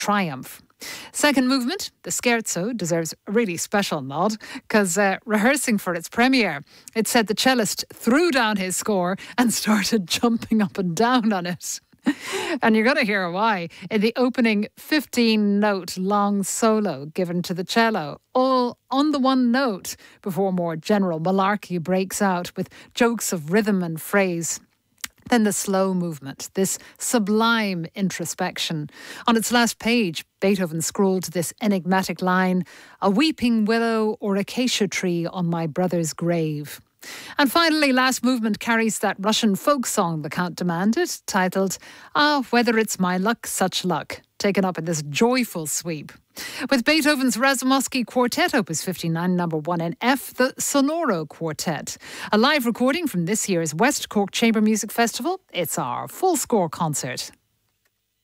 triumph. Second movement, the scherzo, deserves a really special nod because rehearsing for its premiere, it said the cellist threw down his score and started jumping up and down on it. And you're going to hear why in the opening 15-note long solo given to the cello, all on the one note, before more general malarkey breaks out with jokes of rhythm and phrase. Then the slow movement, this sublime introspection. On its last page, Beethoven scrawled this enigmatic line, "A weeping willow or acacia tree on my brother's grave." And finally, last movement carries that Russian folk song the Count demanded, titled "Ah, Whether It's My Luck, Such Luck," taken up in this joyful sweep. With Beethoven's Razumovsky Quartet, Opus 59, number 1 in F, the Sonoro Quartet. A live recording from this year's West Cork Chamber Music Festival. It's our full score concert.